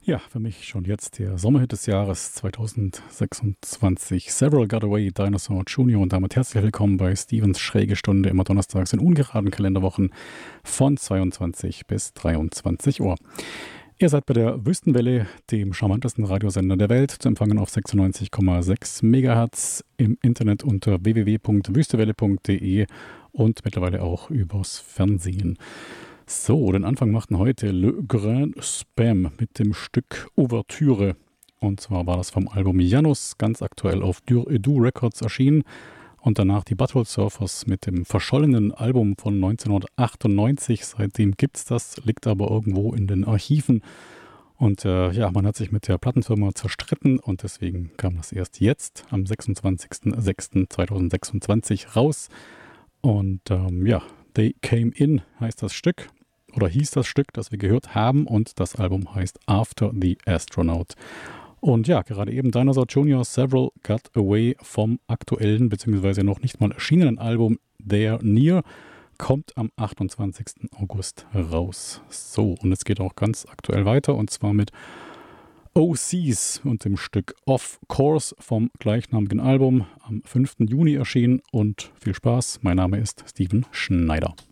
Ja, für mich schon jetzt der Sommerhit des Jahres 2026. Several Got Away, Dinosaur Jr. Und damit herzlich willkommen bei Stevens Schräge Stunde, immer donnerstags in ungeraden Kalenderwochen von 22 bis 23 Uhr. Ihr seid bei der Wüstenwelle, dem charmantesten Radiosender der Welt, zu empfangen auf 96,6 MHz im Internet unter www.wüstewelle.de und mittlerweile auch übers Fernsehen. So, den Anfang machten heute Le Grand Spam mit dem Stück Ouvertüre. Und zwar war das vom Album Janus, ganz aktuell auf Dur et Dur Records erschienen. Und danach die Butthole Surfers mit dem verschollenen Album von 1998. Seitdem gibt's das, liegt aber irgendwo in den Archiven. Und man hat sich mit der Plattenfirma zerstritten und deswegen kam das erst jetzt, am 26.06.2026 raus. Und They Came In heißt das Stück, oder hieß das Stück, das wir gehört haben, und das Album heißt After the Astronaut. Und ja, gerade eben Dinosaur Jr. Several Got Away vom aktuellen, beziehungsweise noch nicht mal erschienenen Album There Near, kommt am 28. August raus. So, und es geht auch ganz aktuell weiter, und zwar mit OCs und dem Stück Off Course vom gleichnamigen Album, am 5. Juni erschienen. Und viel Spaß, mein Name ist Steven Schneider.